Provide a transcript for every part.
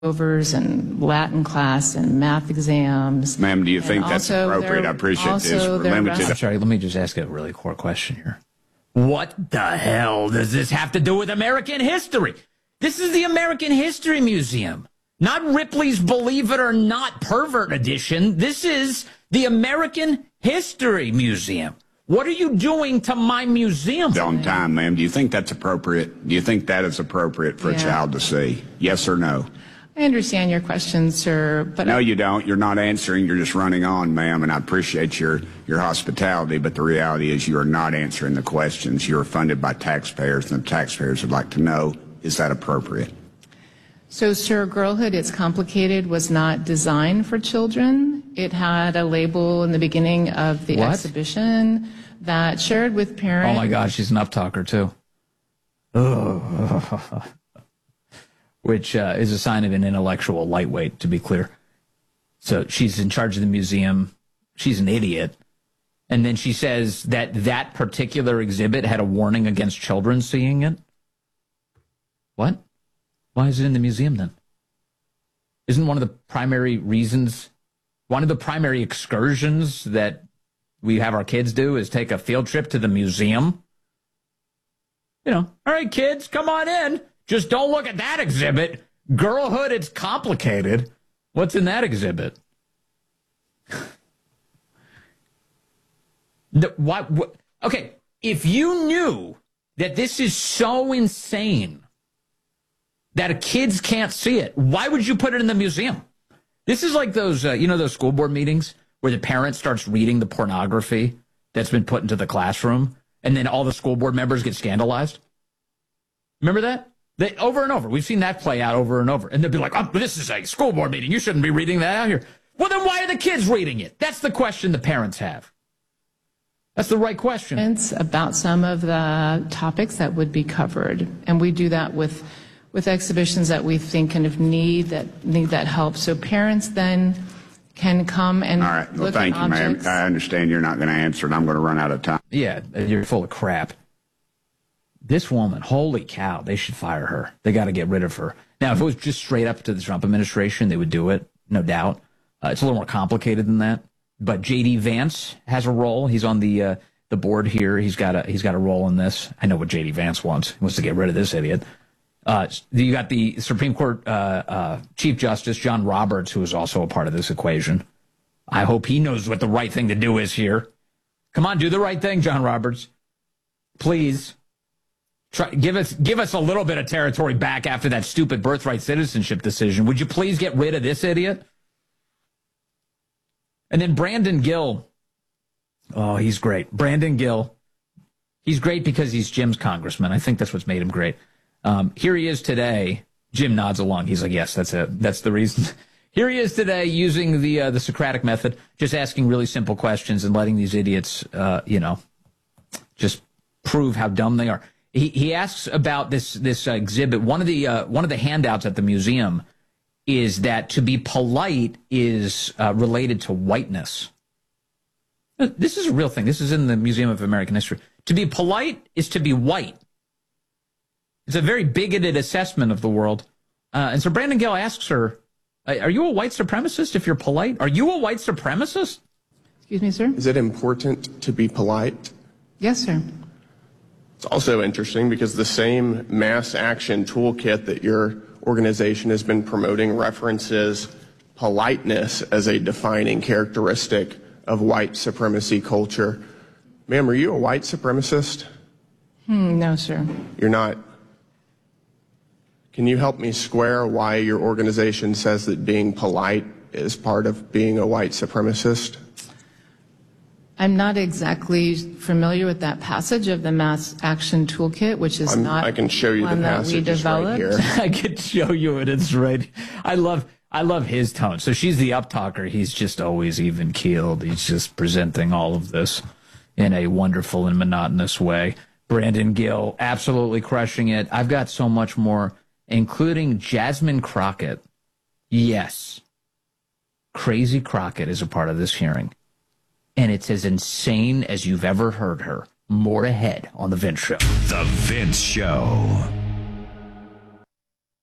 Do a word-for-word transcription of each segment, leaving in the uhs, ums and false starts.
overs and Latin class and math exams. Ma'am, do you think that's appropriate? I appreciate this. We're limited. I'm sorry, let me just ask a really core question here. What the hell does this have to do with American history? This is the American History Museum, not Ripley's Believe It or Not Pervert Edition. This is the American History Museum. What are you doing to my museum? On time, ma'am. Do you think that's appropriate? Do you think that is appropriate for yeah. a child to see? Yes or no? I understand your question, sir, but no, I you don't. You're not answering. You're just running on, ma'am, and I appreciate your, your hospitality, but the reality is you are not answering the questions. You are funded by taxpayers, and the taxpayers would like to know, is that appropriate? So, sir, Girlhood, It's Complicated was not designed for children. It had a label in the beginning of the what? exhibition that shared with parents. Oh, my God, she's an up-talker, too. Ugh. Which uh, is a sign of an intellectual lightweight, to be clear. So she's in charge of the museum. She's an idiot. And then she says that that particular exhibit had a warning against children seeing it. What? Why is it in the museum then? Isn't one of the primary reasons, one of the primary excursions that we have our kids do is take a field trip to the museum? You know, all right, kids, come on in. Just don't look at that exhibit. Girlhood, It's Complicated. What's in that exhibit? the, why, what, okay, if you knew that this is so insane that kids can't see it, why would you put it in the museum? This is like those, uh, you know, those school board meetings where the parent starts reading the pornography that's been put into the classroom, and then all the school board members get scandalized. Remember that? They, over and over. We've seen that play out over and over. And they'll be like, oh, this is a school board meeting. You shouldn't be reading that out here. Well, then why are the kids reading it? That's the question the parents have. That's the right question. It's about some of the topics that would be covered. And we do that with with exhibitions that we think kind of need that need that help. So parents then can come and all right. Well, look thank at you, ma'am. objects. I understand you're not going to answer, and I'm going to run out of time. Yeah, you're full of crap. This woman, holy cow, they should fire her. They got to get rid of her. Now, if it was just straight up to the Trump administration, they would do it, no doubt. Uh, it's a little more complicated than that. But J D Vance has a role. He's on the uh, the board here. He's got a he's got a role in this. I know what J D Vance wants. He wants to get rid of this idiot. Uh, you got the Supreme Court uh, uh, Chief Justice John Roberts, who is also a part of this equation. I hope he knows what the right thing to do is here. Come on, do the right thing, John Roberts. Please. Try, give us give us a little bit of territory back after that stupid birthright citizenship decision. Would you please get rid of this idiot? And then Brandon Gill. Oh, he's great. Brandon Gill. He's great because he's Jim's congressman. I think that's what's made him great. Um, here he is today. Jim nods along. He's like, yes, that's it. That's the reason. Here he is today using the uh, the Socratic method, just asking really simple questions and letting these idiots, uh, you know, just prove how dumb they are. He he asks about this this uh, exhibit. One of the uh, one of the handouts at the museum is that to be polite is uh, related to whiteness. This is a real thing. This is in the Museum of American History. To be polite is to be white. It's a very bigoted assessment of the world. Uh, and so Brandon Gill asks her, "Are you a white supremacist? If you're polite, are you a white supremacist?" Excuse me, sir. Is it important to be polite? Yes, sir. It's also interesting because the same mass action toolkit that your organization has been promoting references politeness as a defining characteristic of white supremacy culture. Ma'am, are you a white supremacist? Hmm, no, sir. You're not. Can you help me square why your organization says that being polite is part of being a white supremacist? I'm not exactly familiar with that passage of the Mass Action Toolkit, which is I'm, not I can show you the one that we passage is right developed. here. I can show you it. It's right. I love I love his tone. So she's the up-talker. He's just always even-keeled. He's just presenting all of this in a wonderful and monotonous way. Brandon Gill, absolutely crushing it. I've got so much more, including Jasmine Crockett. Yes. Crazy Crockett is a part of this hearing. And it's as insane as you've ever heard her. More ahead on The Vince Show. The Vince Show.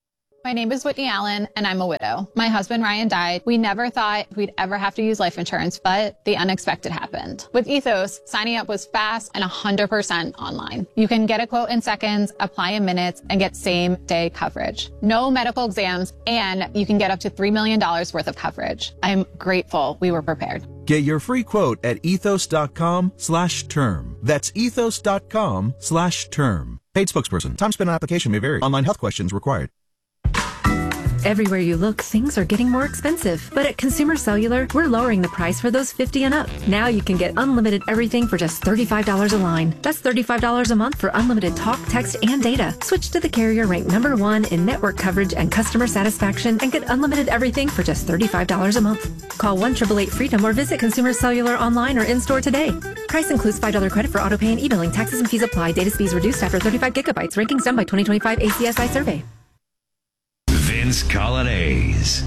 My name is Whitney Allen, and I'm a widow. My husband, Ryan, died. We never thought we'd ever have to use life insurance, but the unexpected happened. With Ethos, signing up was fast and one hundred percent online. You can get a quote in seconds, apply in minutes, and get same-day coverage. No medical exams, and you can get up to three million dollars worth of coverage. I'm grateful we were prepared. Get your free quote at ethos.com slash term. That's ethos.com slash term. Paid spokesperson. Time spent on application may vary. Online health questions required. Everywhere you look, things are getting more expensive. But at Consumer Cellular, we're lowering the price for those fifty and up. Now you can get unlimited everything for just thirty-five dollars a line. That's thirty-five dollars a month for unlimited talk, text, and data. Switch to the carrier ranked number one in network coverage and customer satisfaction and get unlimited everything for just thirty-five dollars a month. Call one eight eight eight freedom or visit Consumer Cellular online or in-store today. Price includes five dollars credit for auto pay and e-billing. Taxes and fees apply. Data speeds reduced after thirty-five gigabytes. Rankings done by twenty twenty-five A C S I survey. Vince Colonnese.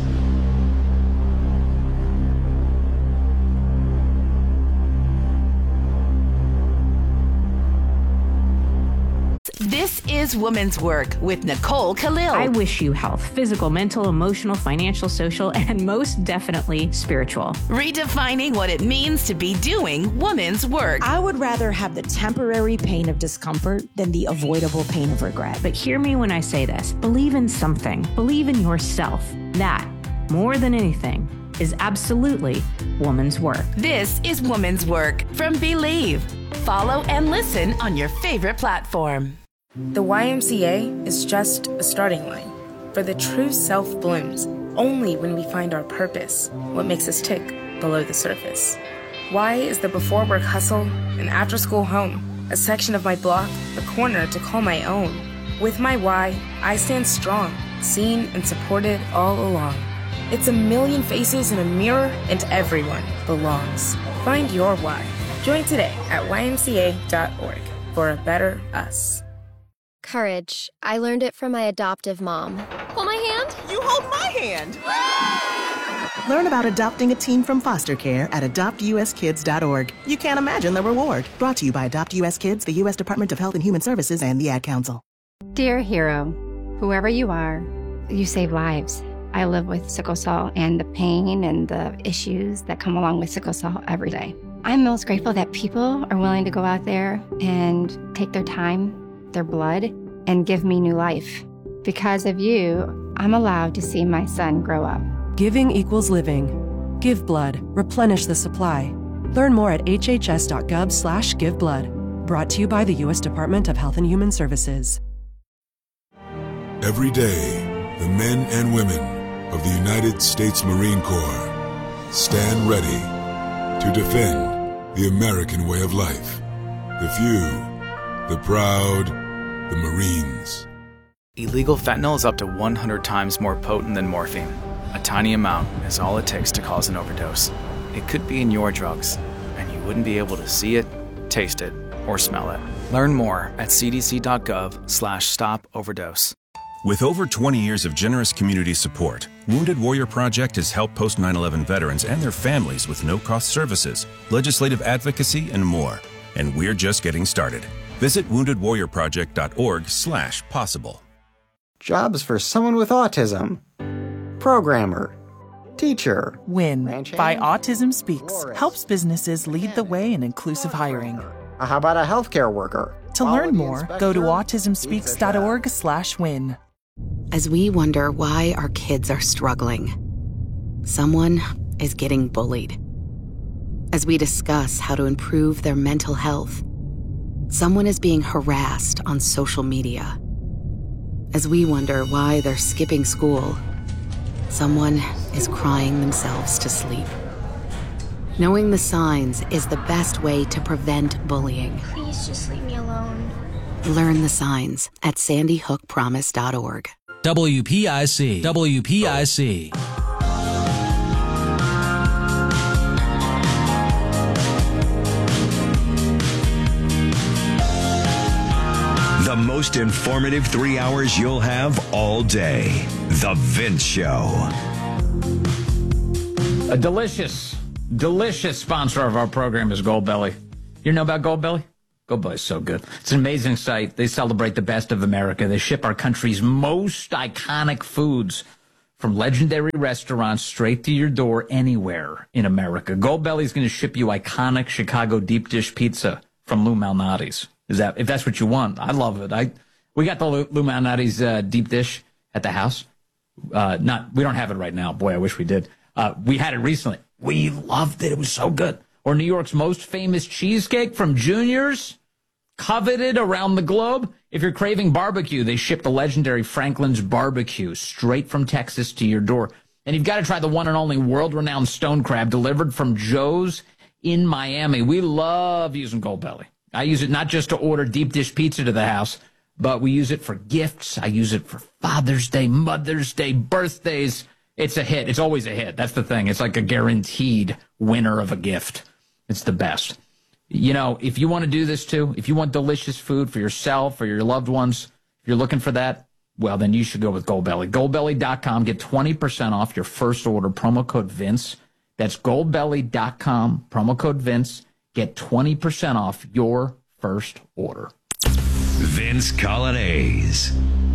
This is Woman's Work with Nicole Khalil. I wish you health, physical, mental, emotional, financial, social, and most definitely spiritual. Redefining what it means to be doing woman's work. I would rather have the temporary pain of discomfort than the avoidable pain of regret. But hear me when I say this. Believe in something. Believe in yourself. That, more than anything, is absolutely woman's work. This is Woman's Work from Believe. Follow and listen on your favorite platform. The Y M C A is just a starting line, for the true self blooms only when we find our purpose, what makes us tick below the surface. Y is the before work hustle, an after school home, a section of my block, a corner to call my own. With my Y, I stand strong, seen and supported all along. It's a million faces in a mirror, and everyone belongs. Find your why. Join today at Y M C A dot org for a better us. Courage. I learned it from my adoptive mom. Hold my hand. You hold my hand. Learn about adopting a teen from foster care at adopt u s kids dot org. You can't imagine the reward. Brought to you by Adopt U S Kids, the U S Department of Health and Human Services, and the Ad Council. Dear hero, whoever you are, you save lives. I live with sickle cell and the pain and the issues that come along with sickle cell every day. I'm most grateful that people are willing to go out there and take their time, their blood, and give me new life. Because of you, I'm allowed to see my son grow up. Giving equals living. Give blood. Replenish the supply. Learn more at h h s dot gov slash give blood. Brought to you by the U S Department of Health and Human Services. Every day, the men and women of the United States Marine Corps stand ready to defend the American way of life. The few, the proud, the Marines. Illegal fentanyl is up to one hundred times more potent than morphine. A tiny amount is all it takes to cause an overdose. It could be in your drugs, and you wouldn't be able to see it, taste it, or smell it. Learn more at c d c dot gov slash stop overdose. With over twenty years of generous community support, Wounded Warrior Project has helped post nine eleven veterans and their families with no-cost services, legislative advocacy, and more. And we're just getting started. Visit wounded warrior project dot org slash possible. Jobs for someone with autism. Programmer. Teacher. WIN by Autism Speaks helps businesses lead the way in inclusive hiring. How about a healthcare worker? To learn more, go to autism speaks dot org slash win. As we wonder why our kids are struggling, someone is getting bullied. As we discuss how to improve their mental health, someone is being harassed on social media. As we wonder why they're skipping school, someone is crying themselves to sleep. Knowing the signs is the best way to prevent bullying. Please just leave me alone. Learn the signs at sandy hook promise dot org. W P I C. W P I C. The most informative three hours you'll have all day. The Vince Show. A delicious, delicious sponsor of our program is Goldbelly. You know about Goldbelly? Goldbelly's so good. It's an amazing site. They celebrate the best of America. They ship our country's most iconic foods from legendary restaurants straight to your door anywhere in America. Goldbelly's going to ship you iconic Chicago deep dish pizza from Lou Malnati's. Is that, if that's what you want? I love it. I we got the Lou, Lou Malnati's uh, deep dish at the house. Uh, not we don't have it right now. Boy, I wish we did. Uh, we had it recently. We loved it. It was so good. Or New York's most famous cheesecake from Junior's, coveted around the globe. If you're craving barbecue, they ship the legendary Franklin's Barbecue straight from Texas to your door. And you've got to try the one and only world-renowned stone crab delivered from Joe's in Miami. We love using Goldbelly. I use it not just to order deep dish pizza to the house, but we use it for gifts. I use it for Father's Day, Mother's Day, birthdays. It's a hit. It's always a hit. That's the thing. It's like a guaranteed winner of a gift. It's the best. You know, if you want to do this too, if you want delicious food for yourself or your loved ones, if you're looking for that, well, then you should go with Goldbelly. Goldbelly dot com. Get twenty percent off your first order. Promo code Vince. That's Goldbelly dot com. Promo code Vince. Get twenty percent off your first order. Vince Coglianese.